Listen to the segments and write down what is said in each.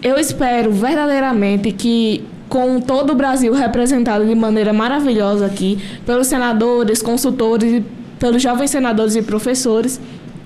eu espero verdadeiramente que, com todo o Brasil representado de maneira maravilhosa aqui, pelos senadores, consultores, pelos jovens senadores e professores,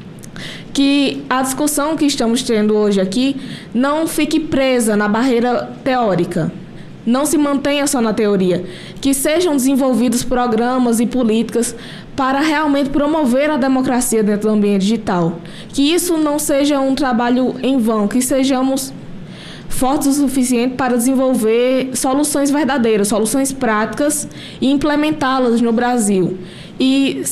que a discussão que estamos tendo hoje aqui não fique presa na barreira teórica, não se mantenha só na teoria, que sejam desenvolvidos programas e políticas para realmente promover a democracia dentro do ambiente digital, que isso não seja um trabalho em vão, que sejamos fortes o suficiente para desenvolver soluções verdadeiras, soluções práticas e implementá-las no Brasil. E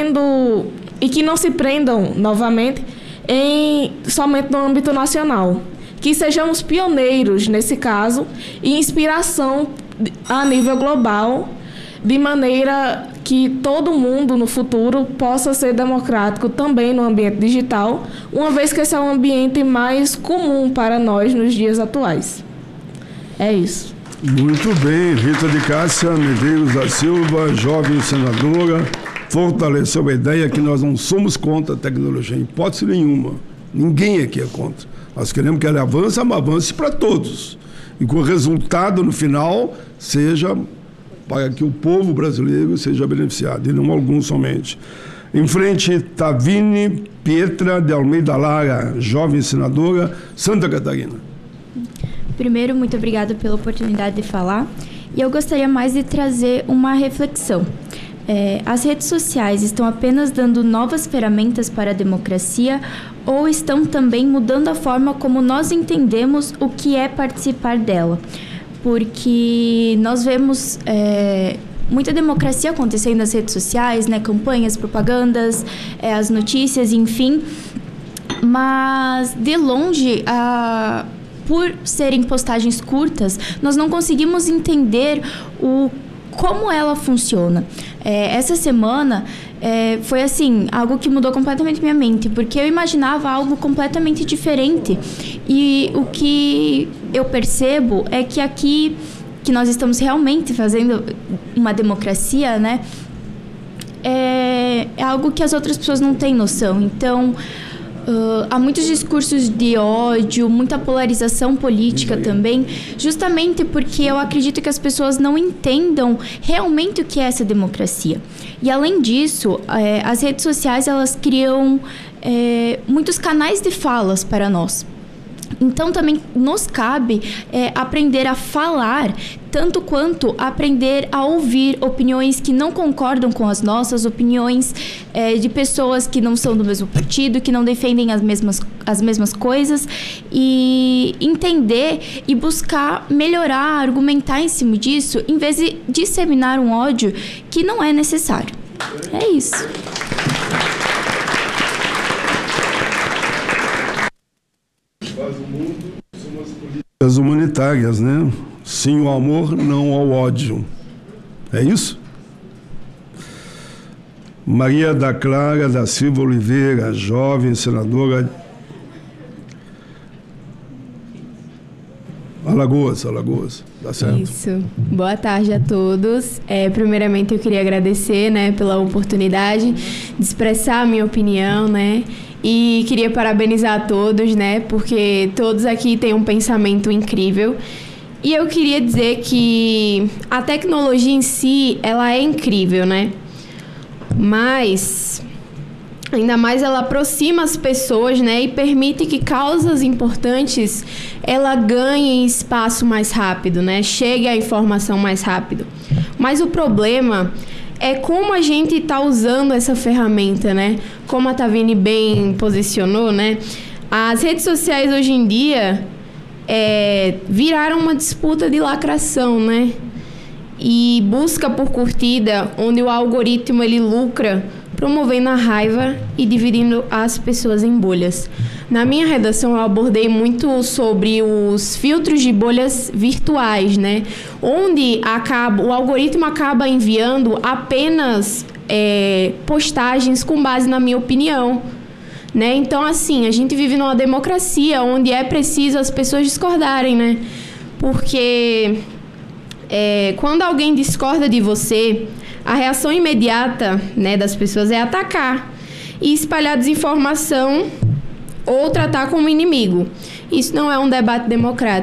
que não se prendam novamente somente no âmbito nacional. Que sejamos pioneiros nesse caso e inspiração a nível global, de maneira que todo mundo no futuro possa ser democrático também no ambiente digital, uma vez que esse é um ambiente mais comum para nós nos dias atuais. É isso. Muito bem, Rita de Cássia Medeiros da Silva, jovem senadora, fortaleceu a ideia que nós não somos contra a tecnologia, em hipótese nenhuma. Ninguém aqui é contra. Nós queremos que ela avance, mas avance para todos. E que o resultado, no final, seja para que o povo brasileiro seja beneficiado, e não alguns somente. Em frente, Tavine Pietra de Almeida Lara, jovem senadora, Santa Catarina. Primeiro, muito obrigada pela oportunidade de falar. E eu gostaria mais de trazer uma reflexão. As redes sociais estão apenas dando novas ferramentas para a democracia ou estão também mudando a forma como nós entendemos o que é participar dela? Porque nós vemos muita democracia acontecendo nas redes sociais, né? Campanhas, propagandas, as notícias, enfim. Mas, de longe, por serem postagens curtas, nós não conseguimos entender como ela funciona. Essa semana foi assim, algo que mudou completamente minha mente, porque eu imaginava algo completamente diferente. E o que eu percebo é que aqui, que nós estamos realmente fazendo uma democracia, né? É algo que as outras pessoas não têm noção. Então, há muitos discursos de ódio, muita polarização política também, justamente porque eu acredito que as pessoas não entendam realmente o que é essa democracia. E, além disso, as redes sociais, elas criam muitos canais de falas para nós. Então, também nos cabe aprender a falar, tanto quanto aprender a ouvir opiniões que não concordam com as nossas, opiniões de pessoas que não são do mesmo partido, que não defendem as mesmas coisas, e entender e buscar melhorar, argumentar em cima disso, em vez de disseminar um ódio que não é necessário. É isso. Faz o mundo, são as políticas humanitárias, né? Sim ao amor, não ao ódio. É isso? Maria da Clara da Silva Oliveira, jovem senadora, Alagoas, tá certo? Isso. Boa tarde a todos. Primeiramente, eu queria agradecer, né, pela oportunidade de expressar a minha opinião, né? E queria parabenizar a todos, né? Porque todos aqui têm um pensamento incrível. E eu queria dizer que a tecnologia em si, ela é incrível, né? Mas, ainda mais, ela aproxima as pessoas, né? E permite que causas importantes, ela ganhem espaço mais rápido, né? Chegue a informação mais rápido. Mas o problema é como a gente está usando essa ferramenta, né? Como a Tavine bem posicionou, né? As redes sociais hoje em dia viraram uma disputa de lacração, né? E busca por curtida, onde o algoritmo ele lucra promovendo a raiva e dividindo as pessoas em bolhas. Na minha redação, eu abordei muito sobre os filtros de bolhas virtuais, né? Onde o algoritmo acaba enviando apenas postagens com base na minha opinião, né? Então, assim, a gente vive numa democracia onde é preciso as pessoas discordarem, né? Porque quando alguém discorda de você, a reação imediata, né, das pessoas é atacar e espalhar desinformação ou tratar como inimigo. Isso não é um debate democrático.